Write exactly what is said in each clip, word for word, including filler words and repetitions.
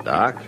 Doc?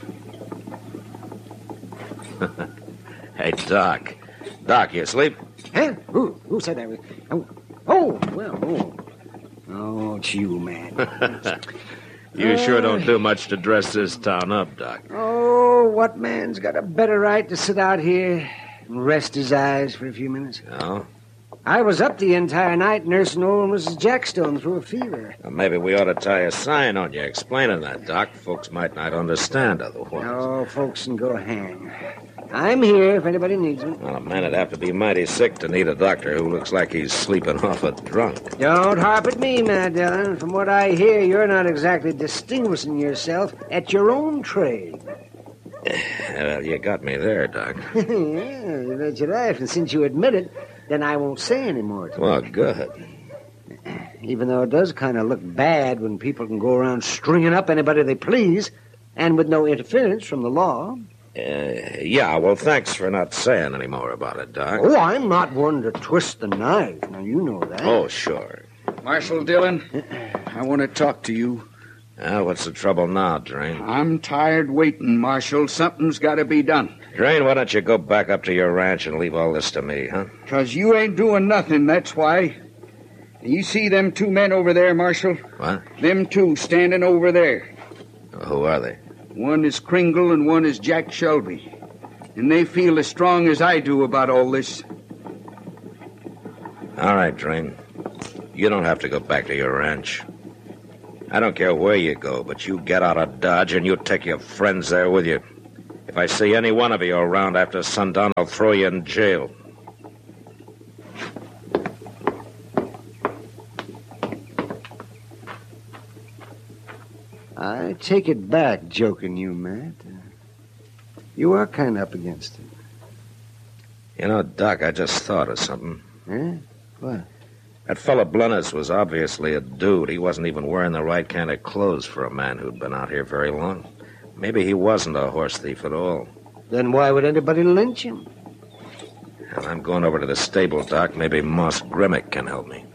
Hey, Doc. Doc, you asleep? Huh? Who, who said that? Oh, oh well, oh. Oh, it's you, man. You uh, sure don't do much to dress this town up, Doc. Oh, what man's got a better right to sit out here and rest his eyes for a few minutes? No? I was up the entire night nursing old Missus Jackstone through a fever. Well, maybe we ought to tie a sign on you explaining that, Doc. Folks might not understand otherwise. Oh, folks can go hang. I'm here if anybody needs me. Well, a man'd have to be mighty sick to need a doctor who looks like he's sleeping off a drunk. Don't harp at me, Mad Dillon. From what I hear, you're not exactly distinguishing yourself at your own trade. Well, you got me there, Doc. Yeah, you bet your life. And since you admit it, then I won't say any more to you. Well, good. Even though it does kind of look bad when people can go around stringing up anybody they please, and with no interference from the law. Uh, yeah, well, thanks for not saying any more about it, Doc. Oh, I'm not one to twist the knife. Now, you know that. Oh, sure. Marshal Dillon, I want to talk to you. Uh, what's the trouble now, Drain? I'm tired waiting, Marshal. Something's got to be done. Drain, why don't you go back up to your ranch and leave all this to me, huh? Because you ain't doing nothing, that's why. You see them two men over there, Marshal? What? Them two standing over there. Who are they? One is Kringle and one is Jack Shelby. And they feel as strong as I do about all this. All right, Drain. You don't have to go back to your ranch. I don't care where you go, but you get out of Dodge and you take your friends there with you. If I see any one of you around after sundown, I'll throw you in jail. I take it back, joking you, Matt. Uh, you are kind of up against it. You know, Doc, I just thought of something. Huh? What? That fella Blunness was obviously a dude. He wasn't even wearing the right kind of clothes for a man who'd been out here very long. Maybe he wasn't a horse thief at all. Then why would anybody lynch him? And I'm going over to the stable, Doc. Maybe Moss Grimmick can help me.